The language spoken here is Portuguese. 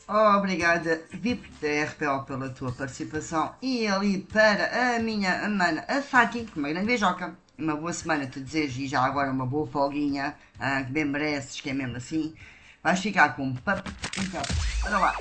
Obrigada, VIP da RPO, pela tua participação. E ali para a minha mana, a Fati, uma grande beijoca. Uma boa semana, te desejo, e já agora uma boa folguinha, que bem mereces, que é mesmo assim. Vais ficar com um papo. Então, olha lá.